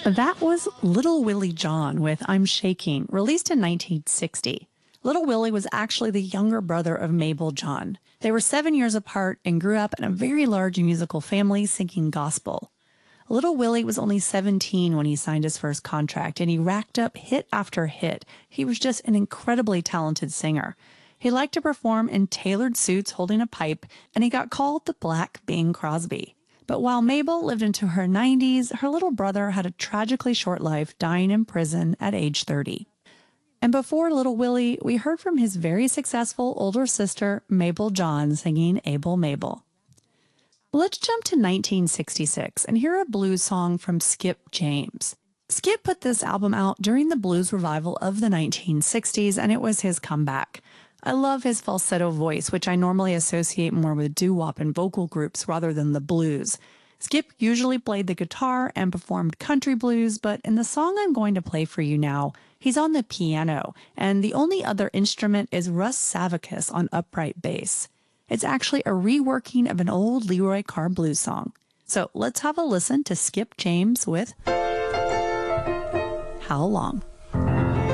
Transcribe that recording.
That was Little Willie John with I'm Shaking, released in 1960. Little Willie was actually the younger brother of Mabel John. They were 7 years apart and grew up in a very large musical family singing gospel. Little Willie was only 17 when he signed his first contract, and he racked up hit after hit. He was just an incredibly talented singer. He liked to perform in tailored suits holding a pipe, and he got called the Black Bing Crosby. But while Mabel lived into her 90s, her little brother had a tragically short life, dying in prison at age 30. And before Little Willie, we heard from his very successful older sister, Mabel John, singing Able Mabel. Let's jump to 1966 and hear a blues song from Skip James. Skip put this album out during the blues revival of the 1960s, and it was his comeback. I love his falsetto voice, which I normally associate more with doo-wop and vocal groups rather than the blues. Skip usually played the guitar and performed country blues, but in the song I'm going to play for you now, he's on the piano, and the only other instrument is Russ Savickas on upright bass. It's actually a reworking of an old Leroy Carr blues song. So let's have a listen to Skip James with How Long?